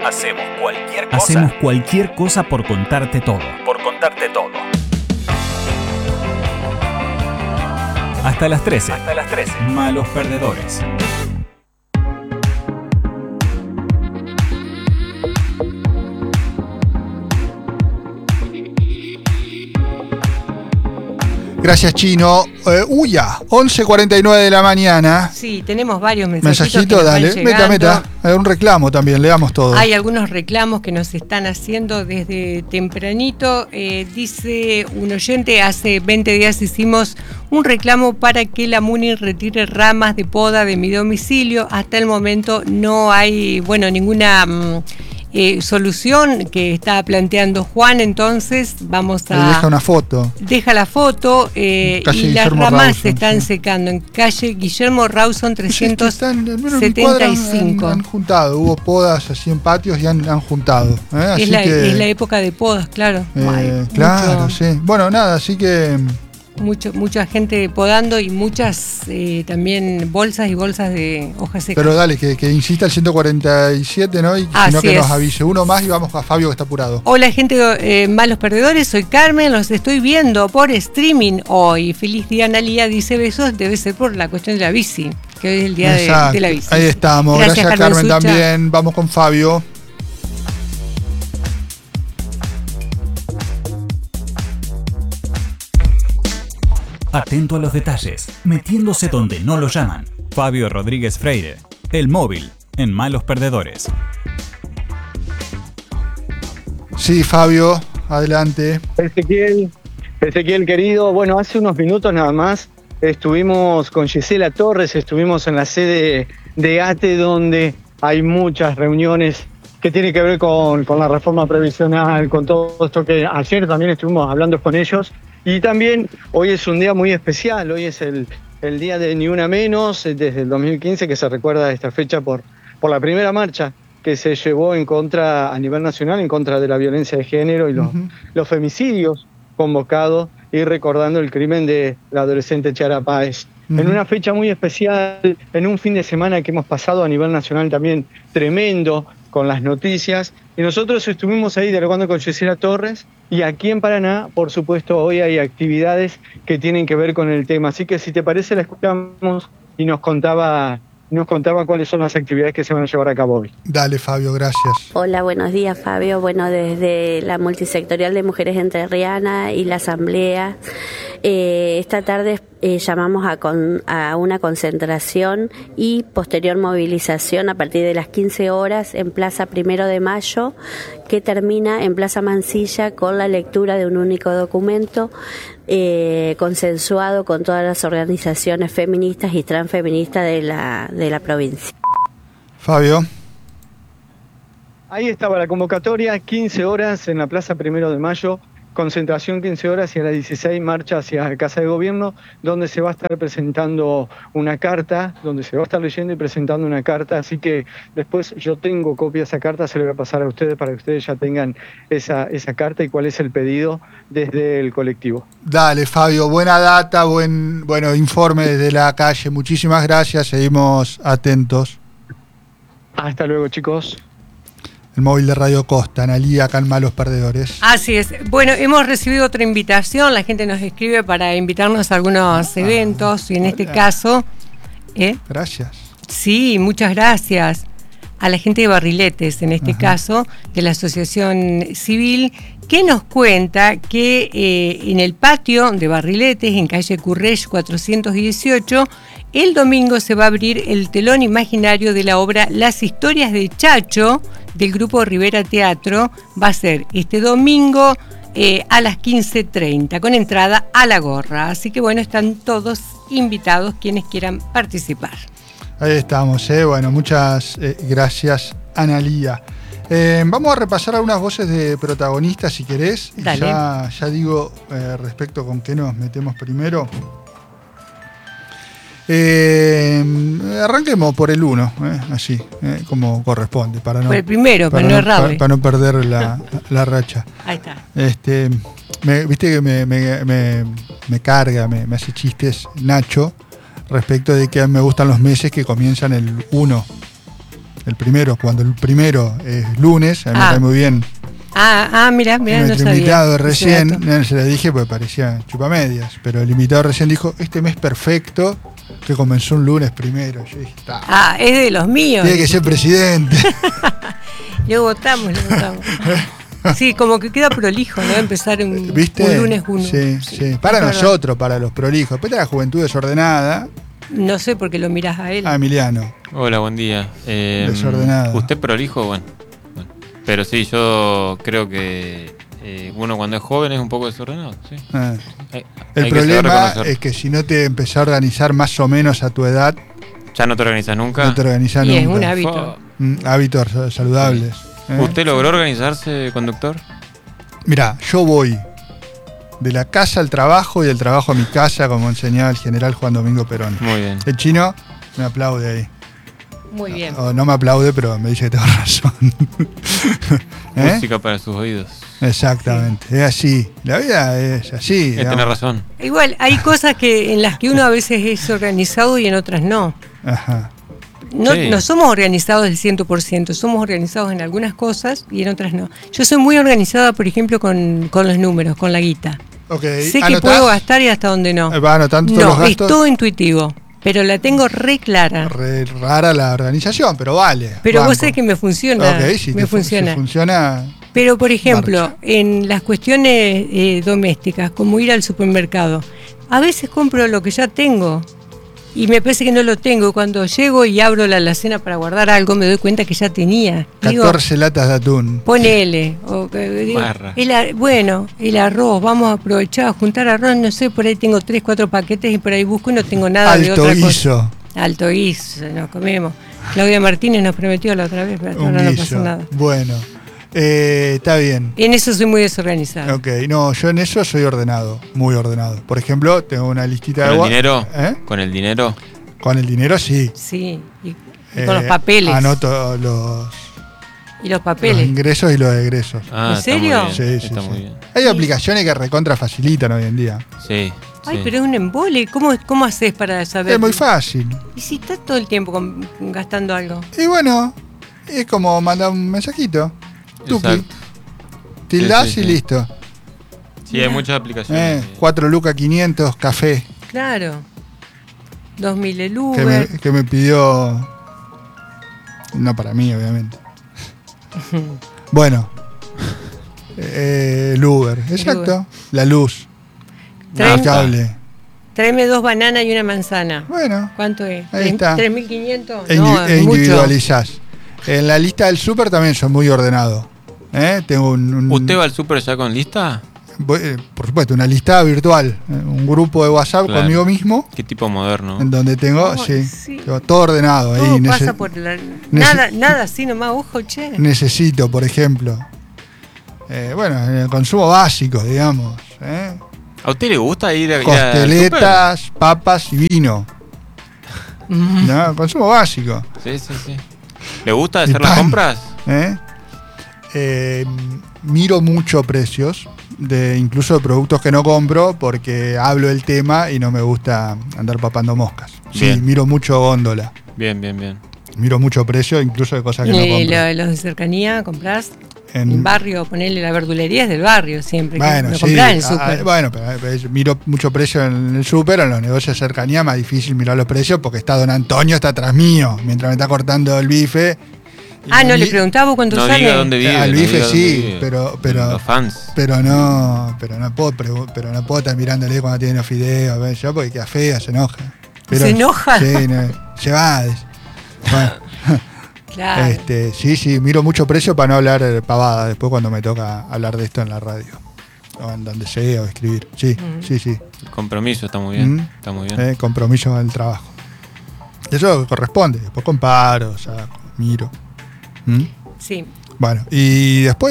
Hacemos cualquier cosa. Hacemos cualquier cosa por contarte todo. Por contarte todo. Hasta las 13. Hasta las 13. Malos perdedores. Gracias, Chino. 11:49 de la mañana. Sí, tenemos varios mensajitos. Mensajito, dale. Meta. Un reclamo también, leamos todo. Hay algunos reclamos que nos están haciendo desde tempranito. Dice un oyente, hace 20 días hicimos un reclamo para que la MUNI retire ramas de poda de mi domicilio. Hasta el momento no hay, ninguna solución que está planteando Juan, entonces vamos a... Ahí deja una foto. Deja la foto y las ramas se están secando en calle Guillermo Rawson 375. Han juntado, hubo podas así en patios y han juntado. Es la época de podas, claro. Claro, sí. Bueno, nada, así que... Mucha gente podando y muchas también bolsas y bolsas de hojas secas. Pero dale, que insista el 147, ¿no? Y si no, que nos avise uno más y vamos a Fabio, que está apurado. Hola, gente, malos perdedores, soy Carmen, los estoy viendo por streaming hoy. Feliz día, Analía, dice besos, debe ser por la cuestión de la bici, que hoy es el día de la bici. Ahí estamos, gracias Carmen también. Vamos con Fabio. Atento a los detalles, metiéndose donde no lo llaman. Fabio Rodríguez Freire, el móvil en Malos Perdedores. Sí, Fabio, adelante. Ezequiel querido, bueno, hace unos minutos nada más estuvimos con Gisela Torres, estuvimos en la sede de ATE, donde hay muchas reuniones que tienen que ver con la reforma previsional, con todo esto que ayer también estuvimos hablando con ellos. Y también hoy es un día muy especial, hoy es el día de Ni Una Menos, desde el 2015 que se recuerda esta fecha por la primera marcha que se llevó a nivel nacional en contra de la violencia de género y los femicidios convocados y recordando el crimen de la adolescente Chiara Páez. En una fecha muy especial, en un fin de semana que hemos pasado a nivel nacional también tremendo, con las noticias, y nosotros estuvimos ahí dialogando con Gisela Torres, y aquí en Paraná, por supuesto, hoy hay actividades que tienen que ver con el tema, así que si te parece la escuchamos y nos contaba cuáles son las actividades que se van a llevar a cabo hoy. Dale, Fabio, gracias. Hola, buenos días, Fabio. Bueno, desde la Multisectorial de Mujeres Entrerriana y la Asamblea, esta tarde llamamos a una concentración y posterior movilización a partir de las 15 horas en Plaza 1 de Mayo, que termina en Plaza Mansilla con la lectura de un único documento consensuado con todas las organizaciones feministas y transfeministas de la provincia. Fabio. Ahí estaba la convocatoria, 15 horas en la Plaza 1 de Mayo, concentración 15 horas y a las 16 marcha hacia la Casa de Gobierno, donde se va a estar presentando una carta, donde se va a estar leyendo y presentando una carta, así que después yo tengo copia de esa carta, se la voy a pasar a ustedes para que ustedes ya tengan esa carta y cuál es el pedido desde el colectivo. Dale, Fabio, buena data, buen informe desde la calle, muchísimas gracias, seguimos atentos. Hasta luego, chicos. El móvil de Radio Costa, Analía, acá en Malos Perdedores. Así es. Bueno, hemos recibido otra invitación. La gente nos escribe para invitarnos a algunos eventos. Y en este caso... Gracias. Sí, muchas gracias. A la gente de Barriletes, en este caso, de la Asociación Civil, que nos cuenta que en el patio de Barriletes, en calle Currech 418, el domingo se va a abrir el telón imaginario de la obra Las Historias de Chacho, del grupo Rivera Teatro. Va a ser este domingo a las 15:30, con entrada a la gorra. Así que bueno, están todos invitados quienes quieran participar. Ahí estamos, bueno, muchas gracias, Analía. Vamos a repasar algunas voces de protagonistas, si querés. Dale. Ya digo respecto con qué nos metemos primero. Arranquemos por el 1, así, como corresponde. Por el primero, para no errarle. Para no perder la racha. Ahí está. Viste que me carga, me hace chistes Nacho respecto de que me gustan los meses que comienzan el 1. El primero, cuando el primero es lunes, a mí me cae muy bien. Mira, Nuestro no sabía. invitado recién, Ese dato. no se lo dije porque parecía chupamedias, pero el invitado recién dijo, este mes perfecto, que comenzó un lunes primero. Yo dije, Es de los míos. tiene que ser presidente. Lo votamos. Sí, como que queda prolijo, ¿no? Empezar un lunes uno. Sí. Para nosotros, para los prolijos. Después de la juventud desordenada. No sé por qué lo mirás a él. Emiliano. Hola, buen día. Desordenado. ¿Usted prolijo? Bueno. Pero sí, yo creo que uno cuando es joven es un poco desordenado. Sí. El problema es que si no te empezás a organizar más o menos a tu edad. ¿Ya no te organizas nunca? No te organizás y nunca. es un hábito. Hábitos saludables. ¿Usted logró organizarse, conductor? Mirá, yo voy de la casa al trabajo y del trabajo a mi casa, como enseñaba el general Juan Domingo Perón. Muy bien. El chino me aplaude ahí. Muy bien. No me aplaude, pero me dice que tengo razón. Música para sus oídos. Exactamente, es así. La vida es así. Tiene razón. Igual, hay cosas en las que uno a veces es organizado y en otras no. Ajá. No somos organizados del 100%, somos organizados en algunas cosas y en otras no. Yo soy muy organizada, por ejemplo, con los números, con la guita. Okay. Sé que puedo gastar y hasta donde no. ¿Vas anotando todos los gastos? Es todo intuitivo, pero la tengo re clara. Re rara la organización, pero vale. Pero vos sabés que me funciona. Si funciona. Pero, por ejemplo, en las cuestiones domésticas, como ir al supermercado, a veces compro lo que ya tengo. Y me parece que no lo tengo. Cuando llego y abro la alacena para guardar algo, me doy cuenta que ya tenía. 14 latas de atún. Ponele. El arroz. Vamos a aprovechar a juntar arroz. No sé, por ahí tengo 3, 4 paquetes y por ahí busco y no tengo nada de otra cosa. Alto guiso, nos comemos. Claudia Martínez nos prometió la otra vez, pero no pasó nada. Bueno, está bien. En eso soy muy desorganizada. Ok, no, yo en eso soy ordenado, muy ordenado. Por ejemplo, tengo una listita de... ¿Con el dinero? ¿Con el dinero? Con el dinero, sí. Sí, y con los papeles. Anoto los... Y los papeles. Los ingresos y los egresos. ¿En serio? Sí. Muy bien. Hay aplicaciones que recontra facilitan hoy en día. Sí. Ay, pero es un embole. ¿Cómo haces para saber? Es muy fácil. ¿Y si estás todo el tiempo gastando algo? Y bueno, es como mandar un mensajito. Tuki. Tildás y listo. Sí, hay muchas aplicaciones. 4 lucas 500, café. Claro. 2000 el Uber. Que me pidió... No para mí, obviamente. El Uber. Exacto. Uber. La luz. El cable. Tráeme 2 bananas y una manzana. Bueno. ¿Cuánto es? Ahí está. 3.500. No, individualizás. En la lista del súper también soy muy ordenado. Tengo ¿Usted va al súper ya con lista? Por supuesto, una lista virtual. Un grupo de WhatsApp conmigo mismo. Qué tipo moderno. En donde tengo, tengo todo ordenado. Todo ahí. Pasa por nada así nomás, ojo, che. Necesito, por ejemplo. En el consumo básico, digamos. ¿A usted le gusta ir a costeletas, papas y vino? No, consumo básico. Sí. ¿Le gusta hacer las compras? Miro mucho precios, incluso de productos que no compro, porque hablo del tema y no me gusta andar papando moscas. Bien. Sí, miro mucho góndola. Bien. Miro mucho precio, incluso de cosas que no compro. ¿Los de cercanía comprás? En barrio, ponerle la verdulería es del barrio siempre. Bueno, lo comprás en el súper. Pero miro mucho precio en el súper, en los negocios de cercanía más difícil mirar los precios porque está Don Antonio, está atrás mío, mientras me está cortando el bife. No le preguntaba cuánto sale. No diga dónde vive. Al bife sí, pero los fans. Pero no puedo estar mirándole cuando tiene los fideos, yo porque queda fea, se enoja. ¿Se enoja? Sí, se va. Bueno. Claro. Sí, miro mucho precio para no hablar pavada después cuando me toca hablar de esto en la radio o en donde sea o escribir. Sí. El compromiso está muy bien. Compromiso con el trabajo. Eso corresponde. Después comparo, miro. Sí. Bueno, y después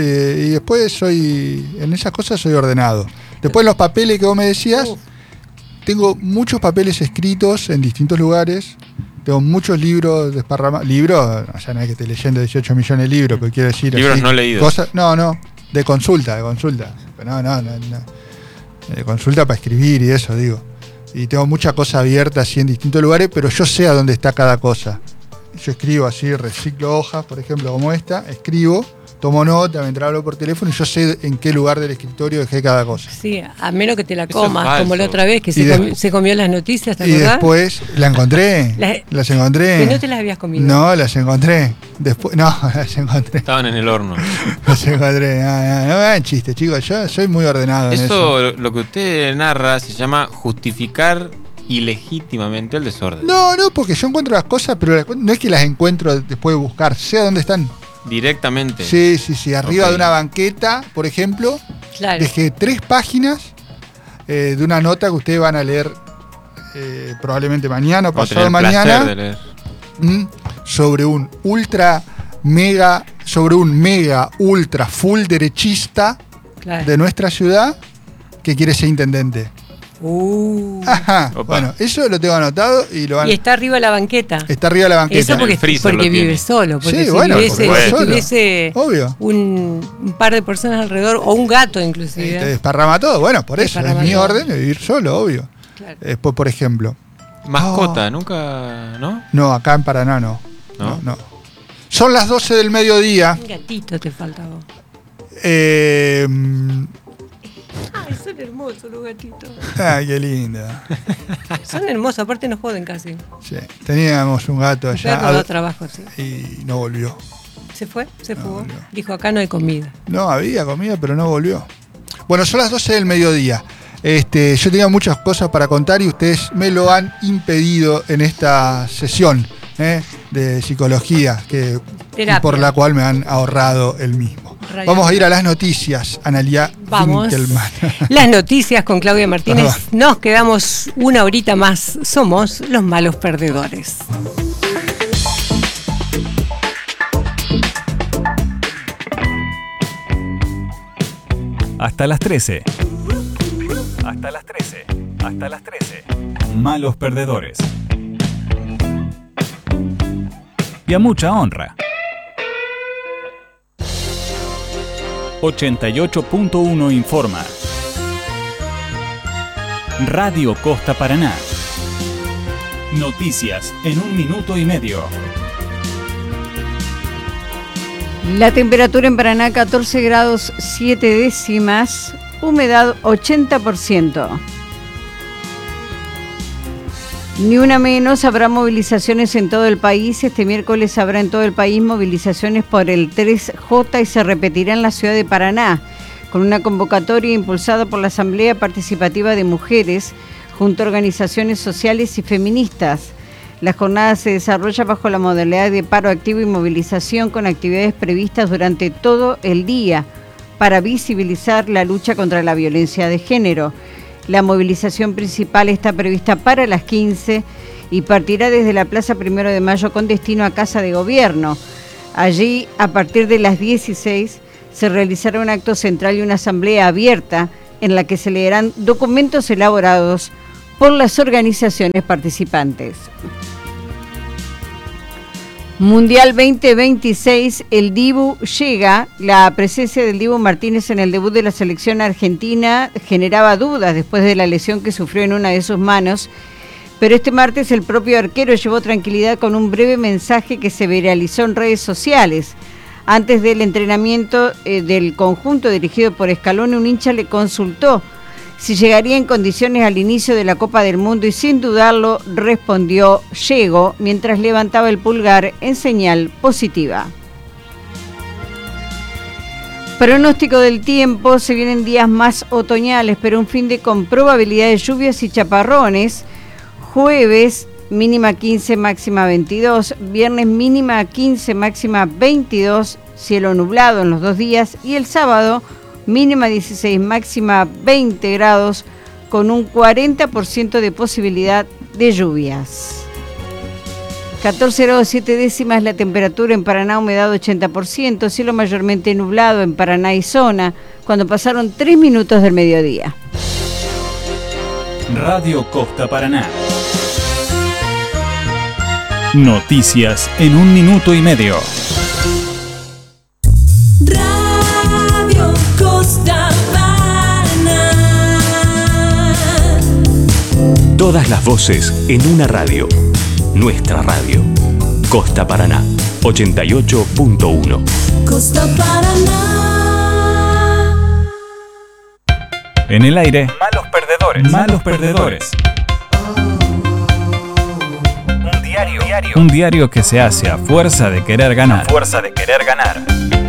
soy en esas cosas soy ordenado. Después los papeles que vos me decías, tengo muchos papeles escritos en distintos lugares. Tengo muchos libros desparramados. Libros, o sea, no es que esté leyendo 18 millones de libros, pero quiero decir... Libros así, no leídos. Cosas, de consulta. Pero no. De consulta para escribir y eso, digo. Y tengo mucha cosa abierta así en distintos lugares, pero yo sé a dónde está cada cosa. yo escribo así, reciclo hojas, por ejemplo, como esta, escribo, tomo nota mientras hablo por teléfono y yo sé en qué lugar del escritorio dejé cada cosa. Sí, a menos que te la Eso es comas, falso. como la otra vez que Y se comió las noticias, ¿te Y acordás? después, ¿la encontré? Las encontré. Que no te las habías comido. No, las encontré. Después, no, las encontré. Estaban en el horno. Las encontré. No me hagan chistes, chicos. Yo soy muy ordenado en eso. Eso, lo que usted narra, se llama justificar ilegítimamente el desorden. No, porque yo encuentro las cosas, pero no es que las encuentro después de buscar. Sé a dónde están. Directamente. Sí. Arriba Ok. de una banqueta, por ejemplo, Claro. dejé 3 páginas de una nota que ustedes van a leer probablemente mañana o Vamos a pasado tener el placer mañana. de leer. Sobre un mega ultra full derechista Claro. de nuestra ciudad que quiere ser intendente. Ajá. Opa. Bueno, eso lo tengo anotado y lo van. Y está arriba de la banqueta. Está arriba de la banqueta. Eso En el freezer porque lo vive tiene. solo. Porque Sí, si bueno, viviese, porque vive si solo. tuviese Obvio. un par de personas alrededor, o un gato Y te inclusive. desparrama todo. Bueno, por eso es Desparrama mi todo. orden de vivir solo, obvio. Claro. Después, por ejemplo. Mascota, nunca, ¿no? No, acá en Paraná no. ¿No? No. Son las 12 del mediodía. Un gatito te faltaba. Ay, son hermosos los gatitos. Ay, qué linda. Son hermosos, aparte no joden casi. Sí, teníamos un gato Un perro allá da trabajo, sí. y no volvió. ¿Se fue? Se fugó. no. Dijo, acá no hay comida. No, había comida, pero no volvió. Bueno, son las 12 del mediodía. Yo tenía muchas cosas para contar y ustedes me lo han impedido en esta sesión de psicología Terapia. por la cual me han ahorrado el mismo. Radio. Vamos a ir a las noticias, Analia Vamos. Winkelmann. Las noticias con Claudia Martínez. Perdón. Nos quedamos una horita más. Somos los malos perdedores. Hasta las 13. Hasta las 13. Hasta las 13. Malos perdedores. Y a mucha honra. 88.1 informa. Radio Costa Paraná. Noticias en 1 minuto y medio. La temperatura en Paraná 14 grados 7 décimas, humedad 80%. Ni una menos, habrá movilizaciones en todo el país. Este miércoles habrá en todo el país movilizaciones por el 3J y se repetirá en la ciudad de Paraná, con una convocatoria impulsada por la Asamblea Participativa de Mujeres, junto a organizaciones sociales y feministas. La jornada se desarrolla bajo la modalidad de paro activo y movilización con actividades previstas durante todo el día para visibilizar la lucha contra la violencia de género. La movilización principal está prevista para las 15 y partirá desde la Plaza 1 de Mayo con destino a Casa de Gobierno. Allí, a partir de las 16, se realizará un acto central y una asamblea abierta en la que se leerán documentos elaborados por las organizaciones participantes. Mundial 2026, el Dibu llega. La presencia del Dibu Martínez en el debut de la selección argentina generaba dudas después de la lesión que sufrió en una de sus manos, pero este martes el propio arquero llevó tranquilidad con un breve mensaje que se viralizó en redes sociales. Antes del entrenamiento del conjunto dirigido por Scaloni, un hincha le consultó si llegaría en condiciones al inicio de la Copa del Mundo y sin dudarlo respondió "llego", mientras levantaba el pulgar en señal positiva. Pronóstico del tiempo: se vienen días más otoñales, pero un fin de con probabilidad de lluvias y chaparrones. Jueves, mínima 15, máxima 22. Viernes, mínima 15, máxima 22. Cielo nublado en los 2 días. Y el sábado, mínima 16, máxima 20 grados, con un 40% de posibilidad de lluvias. 14 grados 7 décimas la temperatura en Paraná, humedad 80%, cielo mayormente nublado en Paraná y zona, cuando pasaron 3 minutos del mediodía. Radio Costa Paraná. Noticias en 1 minuto y medio. Radio Costa Paraná. Todas las voces en una radio. Nuestra radio. Costa Paraná, 88.1. Costa Paraná. En el aire, Malos perdedores. Malos Perdedores. Un diario. Un diario que se hace a fuerza de querer ganar. Fuerza de querer ganar.